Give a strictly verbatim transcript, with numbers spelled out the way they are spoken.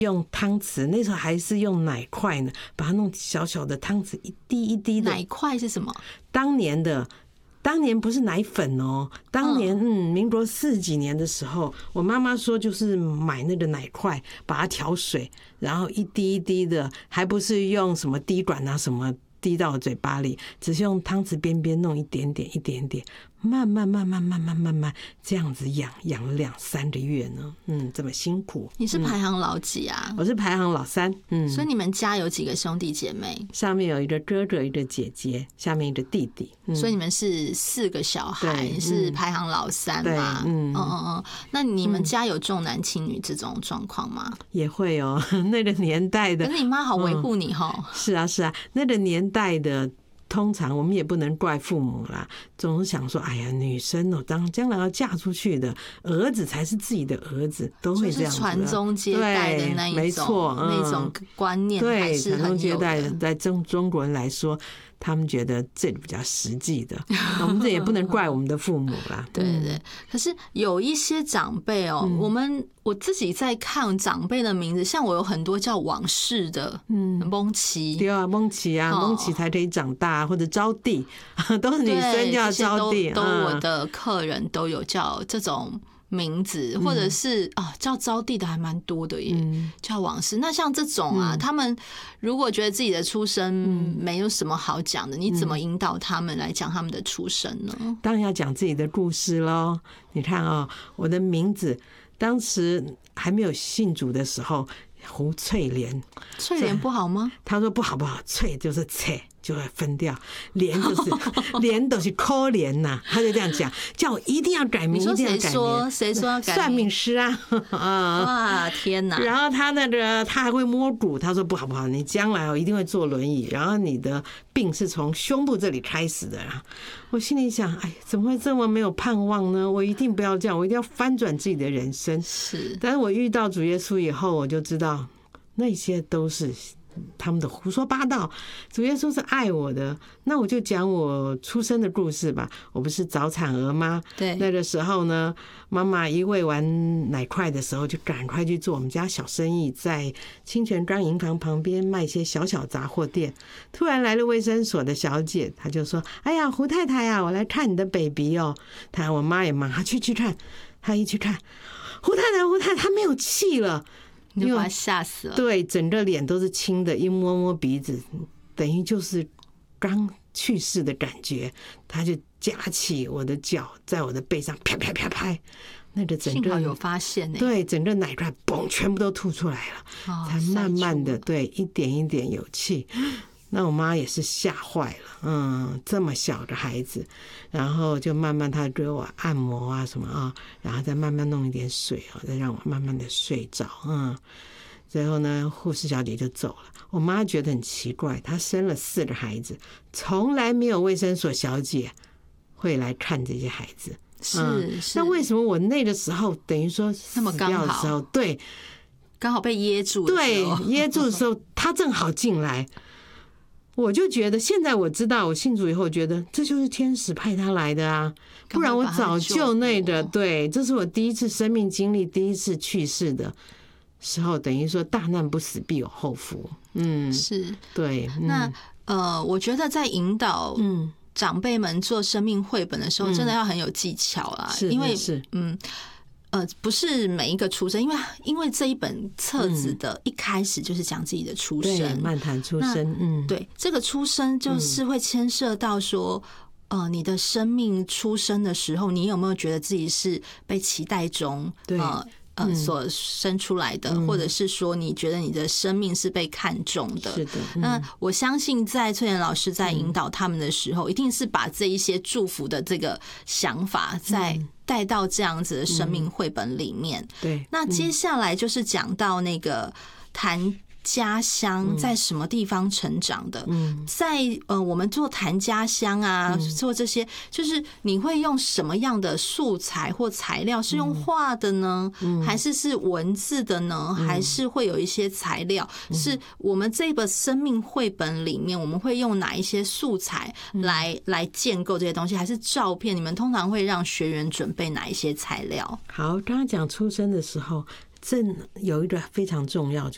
用汤匙，那时候还是用奶块呢，把它弄小小的汤匙，一滴一滴的。 奶块是什么？ 当年的。当年不是奶粉哦，当年嗯，民国四几年的时候，我妈妈说就是买那个奶块，把它调水，然后一滴一滴的，还不是用什么滴管啊什么滴到嘴巴里，只是用汤匙边边弄一点点一点点，慢慢慢慢慢慢慢慢这样子养养了两三个月呢，嗯，这么辛苦。 你是排行老几啊？ 嗯、我是排行老三，嗯， 所以你们家有几个兄弟姐妹？ 上面有一个哥哥，一个姐姐，下面一个弟弟， 嗯、所以你们是四个小孩，你是排行老三嘛？嗯嗯嗯嗯。那你们家有重男轻女这种状况吗？ 也会哦，那个年代的。 可是你妈好维护你哈、 嗯。是啊是啊，那个年代的。通常我们也不能怪父母啦，总是想说，哎呀，女生哦，当将来要嫁出去的，儿子才是自己的儿子，都会这样子。 传宗接代的那一种， 没错， 嗯、那种观念还是很有的。对， 传宗接代的，在中中国人来说，他们觉得这里比较实际的，我们这也不能怪我们的父母啦。 对对对，可是有一些长辈哦，嗯、我们我自己在看长辈的名字，像我有很多叫往事的，嗯，蒙奇， 对啊，蒙奇啊，蒙奇才可以长大，或者招娣，都是女生叫招娣， 都我的客人都有叫这种名字，或者是哦叫招娣的还蛮多的耶，嗯、叫往事。那像这种啊，嗯、他们如果觉得自己的出身没有什么好讲的，嗯、你怎么引导他们来讲他们的出身呢？ 当然要讲自己的故事咯。你看啊、哦，我的名字当时还没有信主的时候，胡翠莲， 翠莲不好吗？ 他说不好不好，翠就是翠。就会分掉，莲就是莲都是可怜呐，他就这样讲，叫我一定要改名，一定要改名。 谁说要改名？ 算命师啊！ 哇天哪！ 然后他那个他还会摸骨，他说不好不好，你将来哦一定会坐轮椅，然后你的病是从胸部这里开始的啦。我心里想，哎，怎么会这么没有盼望呢？我一定不要这样，我一定要翻转自己的人生。 是， 但是我遇到主耶稣以后，我就知道那些都是他们的胡说八道，主耶稣是爱我的，那我就讲我出生的故事吧。我不是早产儿吗？ 对， 那个时候呢，妈妈一喂完奶块的时候，就赶快去做我们家小生意，在清泉岗银行旁边卖一些小小杂货店。突然来了卫生所的小姐，她就说：“哎呀，胡太太呀，我来看你的 baby 哦。”她我妈也忙，她去去看，她一去看，胡太太，胡太太，她没有气了。 你就把他吓死了。 对，整个脸都是青的，一摸摸鼻子，等于就是刚去世的感觉。他就夹起我的脚，在我的背上啪啪啪拍，那个整个幸好有发现呢、欸。 对，整个奶块嘣，全部都吐出来了，哦、才慢慢的对一点一点有气。那我妈也是吓坏了，嗯，这么小的孩子，然后就慢慢她给我按摩啊什么啊，然后再慢慢弄一点水啊，再让我慢慢的睡着，嗯，最后呢，护士小姐就走了。我妈觉得很奇怪，她生了四个孩子，从来没有卫生所小姐会来看这些孩子， 是， 嗯、 是那为什么我那个时候等于说那么刚好， 对， 刚好被噎住的时候， 对，噎住的时候，她正好进来。我就觉得现在我知道，我信主以后觉得这就是天使派他来的啊，不然我早就那个对，这是我第一次生命经历，第一次去世的时候，等于说大难不死必有后福。嗯， 是对。嗯、 那呃，我觉得在引导嗯长辈们做生命绘本的时候，嗯、真的要很有技巧啦， 是因为是嗯。呃，不是每一个出生，因为因为这一本册子的一开始就是讲自己的出生， 对，漫谈出生，嗯， 对，这个出生就是会牵涉到说，呃，你的生命出生的时候，你有没有觉得自己是被期待中， 对， 呃呃所生出来的，嗯、或者是说你觉得你的生命是被看重的？ 是的。嗯、 那我相信在翠莲老师在引导他们的时候，嗯、一定是把这一些祝福的这个想法在。嗯带到这样子的生命绘本里面， 嗯、对。 那接下来就是讲到那个谈家乡在什么地方成长的，嗯，在呃我们做谈家乡啊，嗯、做这些，就是你会用什么样的素材或材料？是用画的呢，嗯、还是是文字的呢？嗯、还是会有一些材料？嗯、是我们这个生命绘本里面，我们会用哪一些素材来、嗯、来建构这些东西？还是照片？你们通常会让学员准备哪一些材料？ 好，刚刚讲出生的时候。这有一个非常重要，就